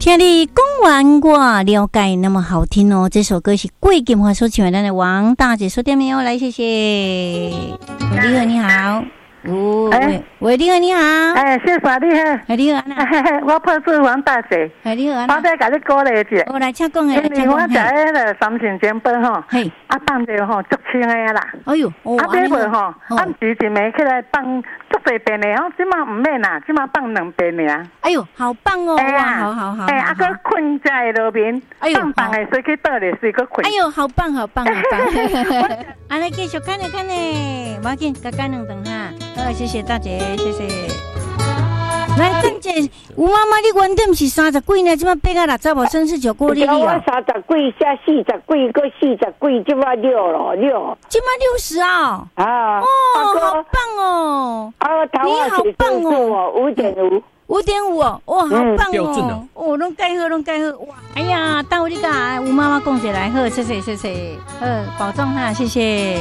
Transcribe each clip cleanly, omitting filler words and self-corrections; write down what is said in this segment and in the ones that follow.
听你讲完我了解，那么好听哦。这首歌是桂金华所唱的，王大姐说点没有？来，谢谢。你好，你好。喂，你好，你好。 谢华你好。 你好， 我破是王大姐。 你好， 我再甲你鼓励一下。 我来请讲诶。 因为我食迄个三线煎饼吼，放着吼足清诶啦。 哎呦， 买袂吼，时一暝起来放足侪遍诶，即马唔免啦，即马放2遍尔。 哎呦，好棒哦！哇，好。 佮困在路边，放诶水去倒咧水，佮困。 哎呦，好棒！安尼继续看咧，无要紧，加2顿哈。好，谢谢大姐，谢谢。来，郑姐，吴妈妈，你原点是30几呢？即马8到60无，真是就过你了。 我30几，下40几，搁40几，即马6了6。 即马60啊！ 哦， 好棒哦！ 你好棒哦 ！5.5哦，哇，好棒哦！哦，拢介好，哇！哎呀，待会你甲吴妈妈讲一来，好，谢谢，保重哈，谢谢。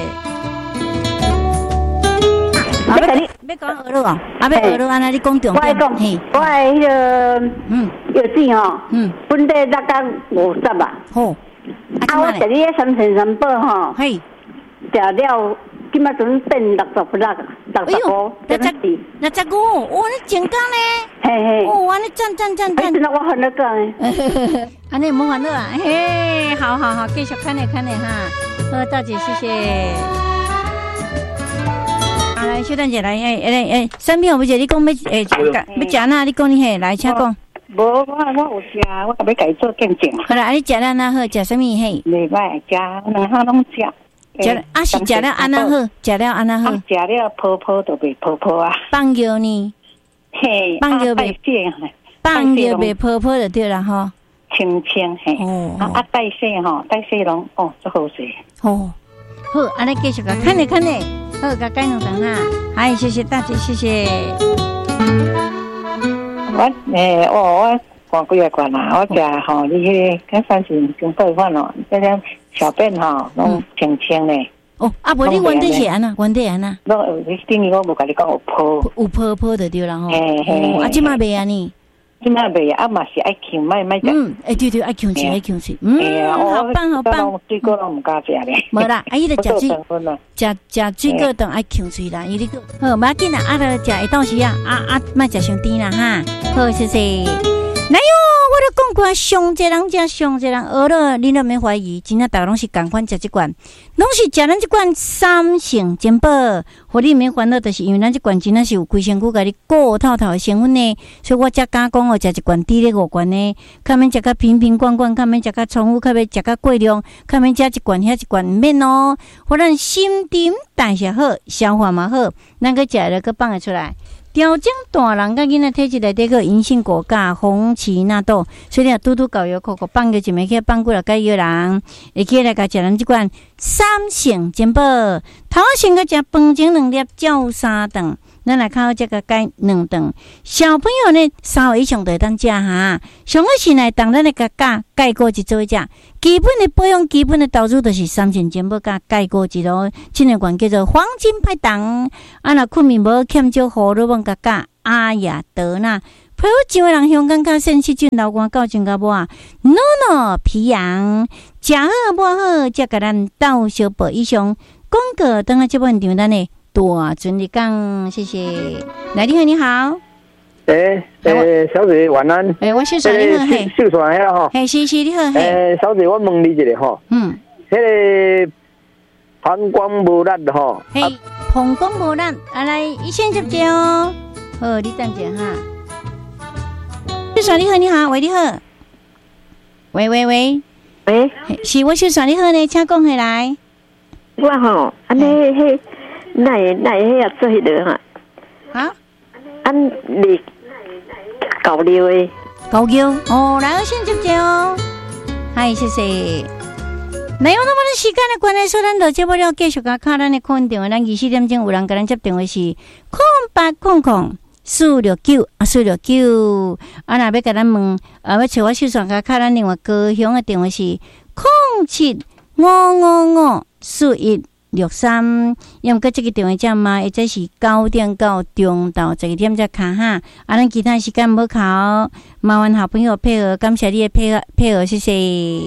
要讲鹅肉哦，要鹅肉安那你讲重点。 我迄个药剂吼，本地大概50啊。 好， 我食你3全3宝吼，食了，今仔阵变65，真是。 65，哇，你健康呢？ 嘿， 哦，安尼赞。 真我烦恼讲安尼唔好烦恼啊，嘿，好，继续看咧哈。好，大姐，谢谢。来，小等者来，产品有姐，你讲要食哪？你讲你嘿，来，请讲。 无，我有食，我要家做见证。 好啦，你食了哪好？食什么嘿？ 袂歹，食2项拢食。 是食了安那好？食了安那好？ 食了泡就袂泡啊。 放尿呢？ 嘿， 放尿袂泡就对了哈。 清嘿。哦。代谢拢足好势。 哦。好，安尼继续个看咧。好，甲改2顿哈。嗨，谢谢大姐，谢谢。 我看几个罐啦，我食吼，你迄个3全煎饼饭哦，这种小便吼拢清咧。 哦，无你原底是安那？拢等于我无甲你讲有泡就对啦吼。 嘿。 即马袂安尼。 即马袂啊，嘛是爱呛，莫食。 对，爱呛水。好棒。 水果拢唔敢食咧。 无啦，伊就食水果当爱呛水啦，伊你个好，无要紧啦，就食会到时啊，莫食伤甜啦哈。好，谢谢。来哟，我都讲过，上一人学了，你都免怀疑，真正大家拢是共款食这罐，拢是食咱这罐3成煎饼，互你免烦恼，就是因为咱这罐真正是有规身躯甲你顾透的成分呢，所以我才敢讲哦，食一罐抵咧5罐呢，较免食甲瓶罐，较免食甲重复，较免食甲过量，较免食一罐遐一罐唔免哦，互咱心甜代谢好，消化嘛好，咱个食了个放得出来。调整大人甲囡仔体质内底个银杏果苷、红荠纳豆，所以你拄搞药口放个一暝去放几落个药人，会起来甲食咱即款3成煎饼，头先个食饭前2粒，照3顿。咱来靠这个改2顿，小朋友呢3岁以上就会当食哈。上好是来当咱的个钙果一做食，基本的保养、基本的投资就是3成煎饼加钙果一咯。这个罐叫做黄金派糖，若困眠无欠少胡萝卜加阿雅德纳。配合几位人香港较肾细菌流汗到真甲无啊，诺皮羊食好无好，才甲咱斗小报以上广告。等下这本场咱呢。多准你讲，谢谢。来，你好。 小姐晚安。 我秀爽你好， 秀爽遐吼。 是你好。 小姐，我问你一个吼。迄个膀胱无力吼。 膀胱无力，来医生接接哦。好，你等者哈。秀爽你好，喂，你好。喂。是我秀爽你好呢，请讲起来。 我吼，安尼迄。那也做迄个哈，你搞料的， 哦，来先接接哦，嗨，谢谢。那有那么多时间的关系，说咱就接不了，继续甲卡咱的空运电话，咱24点钟有人甲咱接电话是0800-469-469，若要甲咱问，要找我秀爽甲卡咱另外高雄的电话是07555411。 0263，要么这个电话叫嘛，或者是9点到中到12点才卡哈。咱其他时间无考，麻烦好朋友配合，感谢你的配合，谢谢。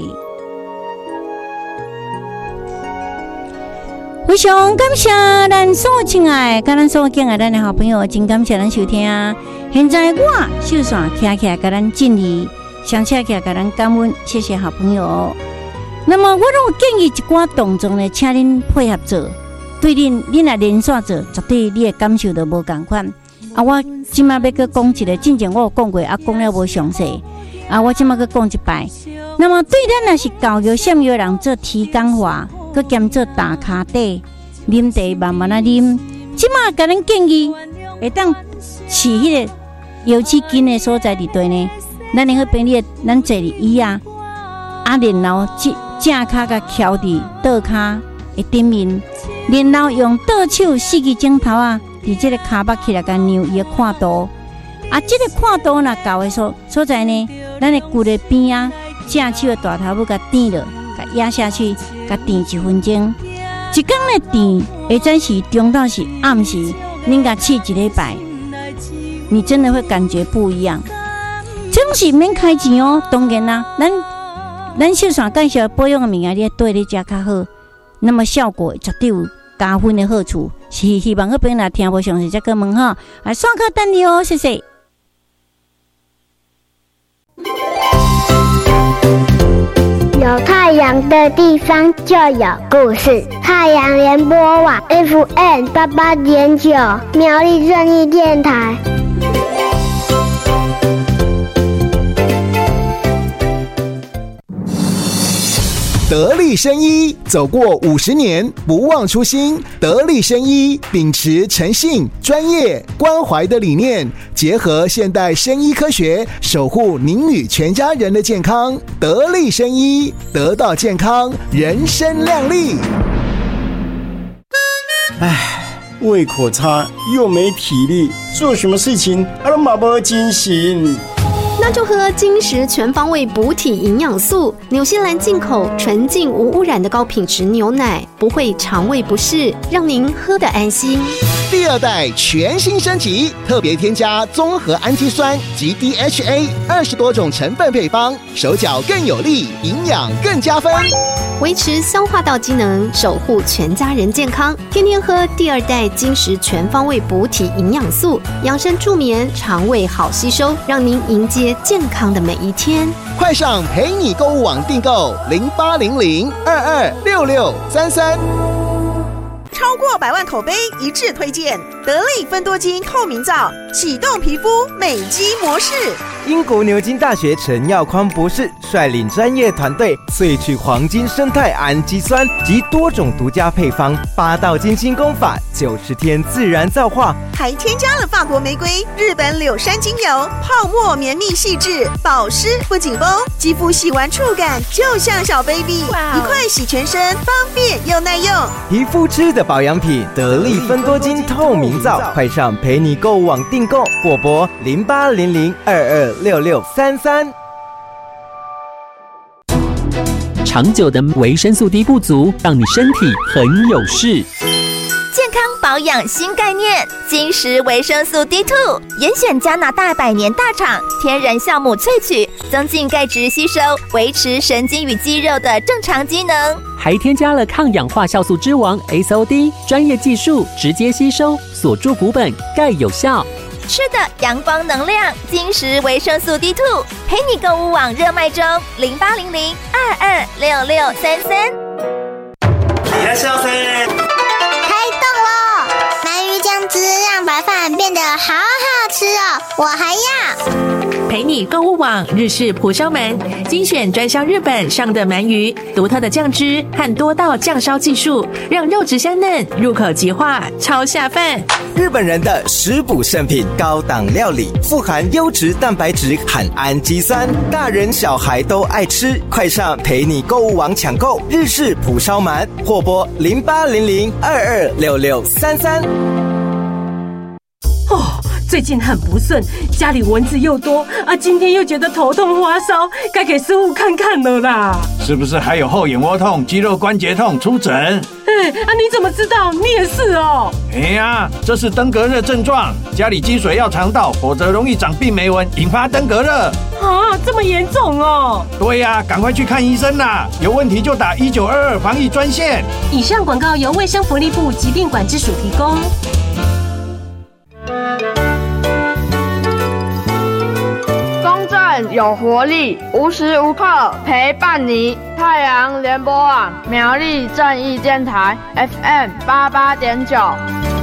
非常感谢咱所亲爱，甲咱所敬爱咱的好朋友，真感谢咱收听。现在我秀线徛起来，甲咱敬礼，相车起来，甲咱感恩，谢谢好朋友。那么我都建议一寡动作呢，请恁配合做，对恁来连续做，绝对你的感受都无同款。我今麦要搁讲一个，之前我有讲过，讲了无详细。我今麦搁讲一摆。那么对咱若是教育什么人做提纲化？佮兼做打卡底，啉茶慢慢啉。即马甲咱建议，会当饲迄个油脂筋的所在伫对呢。咱会便利，咱坐伫椅啊，然后正骹甲翘伫倒骹的顶面，然后用倒手4支指头啊，伫即个骹巴起来甲扭伊的看度。即个看度若到的所在呢，咱的骨的边啊，正手的大头要甲点落。压下去，甲垫1分钟。一天的垫，或者是中到是暗时，恁甲试1礼拜，你真的会感觉不一样。这种是免开钱哦，当然啦，咱秀线介绍保养的物件，你对你食较好，那么效果绝对有加分的好处。是希望各位若听无详细，再去问哈。刷卡等你哦，谢谢。 有太阳的地方就有故事。太阳联播网 FM 88.9苗栗正义电台。 得力生医走过50年，不忘初心。得力生医秉持诚信、专业、关怀的理念，结合现代生医科学，守护您与全家人的健康。得力生医，得到健康，人生亮丽。 胃口差又没体力，做什么事情都没精神。 那就喝精实全方位补体营养素，纽西兰进口纯净无污染的高品质牛奶，不会肠胃不适，让您喝得安心。 第2代全新升级，特别添加综合氨基酸及 DHA 20多种成分配方，手脚更有力，营养更加分， 维持消化道机能，守护全家人健康。天天喝第2代精实全方位补体营养素，养生助眠，肠胃好吸收，让您迎接健康的每一天。 快上陪你购物网订购0800226633。 超过100万口碑一致推荐得力芬多精透明皂，启动皮肤美肌模式。 英国牛津大学陈耀匡博士率领专业团队萃取黄金生态氨基酸及多种独家配方，8道精心工法，90天自然皂化， 还添加了法国玫瑰、日本柳杉精油，泡沫绵密细致，保湿不紧绷，肌肤洗完触感就像小 baby， 一块洗全身，方便又耐用。 皮肤吃的保养品，得力芬多精透明皂，快上陪你购物网订购，或拨0800226633。 长久的维生素 D 不足，让你身体很有事。 健康保养新概念，金石维生素 D2， 严选加拿大100年大厂天然酵母萃取，增进钙质吸收，维持神经与肌肉的正常机能， 还添加了抗氧化酵素之王 SOD， 专业技术直接吸收，锁住骨本，钙有效。 吃的阳光能量，金石维生素 D2， 陪你购物网热卖中，0800226633。 いらっしゃいませ。 开动喽！鳗鱼酱汁让白饭变得好好吃哦，我还要。 陪你购物网日式蒲烧鳗，精选专销日本上的鳗鱼，独特的酱汁和多道酱烧技术，让肉质香嫩，入口即化，超下饭。 日本人的食补圣品，高档料理，富含优质蛋白质和氨基酸，大人小孩都爱吃。快上陪你购物网抢购日式蒲烧鳗，或拨0800226633。 最近很不顺，家里蚊子又多啊，今天又觉得头痛发烧，该给师傅看看了啦。 是不是还有后眼窝痛、肌肉关节痛？出诊。 你怎么知道？你也是哦。 哎呀，这是登革热症状，家里积水要常倒，否则容易长病媒蚊，引发登革热。 啊，这么严重哦？ 对呀，赶快去看医生啦！有问题就打1922防疫专线。 以上广告由卫生福利部疾病管制署提供。 公正有活力，无时无刻陪伴你。太阳联播网苗栗正义电台 FM88.9。